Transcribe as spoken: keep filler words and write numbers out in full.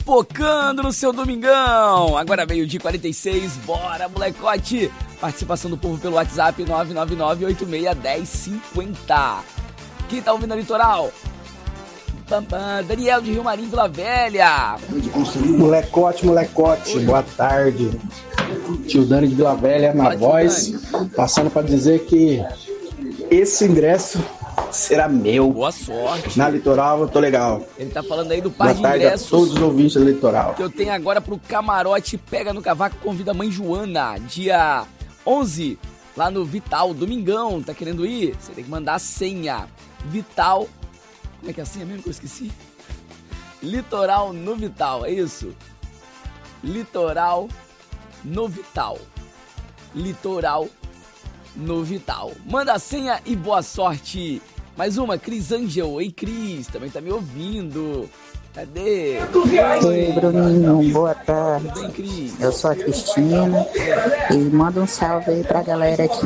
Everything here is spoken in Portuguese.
focando no seu domingão. Agora meio-dia e quarenta e seis, bora, molecote. Participação do povo pelo WhatsApp nove nove nove, oito seis um zero, cinco zero. Quem tá ouvindo a Litoral? Pam, pam, Daniel de Rio Marinho, Vila Velha. Molecote, molecote, boa tarde. Tio Dani de Vila Velha na voz, passando para dizer que esse ingresso será meu. Boa sorte. Na Litoral eu tô legal. Ele tá falando aí do par boa de tarde ingressos a todos os ouvintes da Litoral. que eu tenho agora pro Camarote Pega no Cavaco, convida a mãe Joana, dia onze, lá no Vital, domingão. Tá querendo ir? Você tem que mandar a senha. Vital. Como é que é a senha mesmo que eu esqueci? Litoral no Vital, é isso? Litoral no Vital. Litoral no Vital. Manda a senha e boa sorte. Mais uma, Cris Angel. Ei, Cris, também tá me ouvindo. Cadê? Ei, Bruninho, boa tarde. Tudo bem, Cris? Eu sou a Cristina e manda um salve aí pra galera aqui